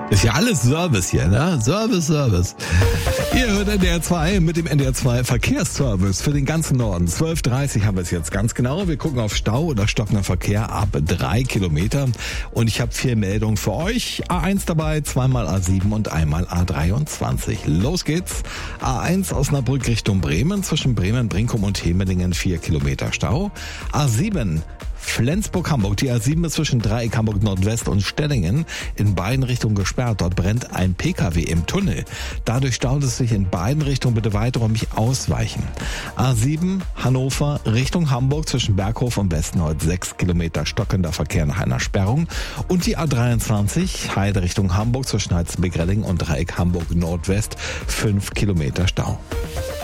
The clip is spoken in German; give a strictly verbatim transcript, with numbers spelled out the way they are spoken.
Ist ja alles Service hier, ne? Service, Service. Ihr hört N D R zwei mit dem N D R zwei Verkehrsservice für den ganzen Norden. zwölf Uhr dreißig haben wir es jetzt ganz genau. Wir gucken auf Stau oder stockender Verkehr ab drei Kilometer. Und ich habe vier Meldungen für euch. A eins dabei, zweimal A sieben und einmal A dreiundzwanzig. Los geht's. A eins Osnabrück Richtung Bremen. Zwischen Bremen, Brinkum und Hemelingen vier Kilometer Stau. A sieben Flensburg-Hamburg. Die A sieben ist zwischen Dreieck Hamburg Nordwest und Stellingen in beiden Richtungen gesperrt. Dort brennt ein Pkw im Tunnel. Dadurch staut es sich in beiden Richtungen. Bitte weiträumig ausweichen. A sieben Hannover Richtung Hamburg zwischen Berghof und Westenholz sechs Kilometer stockender Verkehr nach einer Sperrung. Und die A dreiundzwanzig Heide Richtung Hamburg zwischen Heizenbeck-Redding und Dreieck Hamburg Nordwest fünf Kilometer Stau.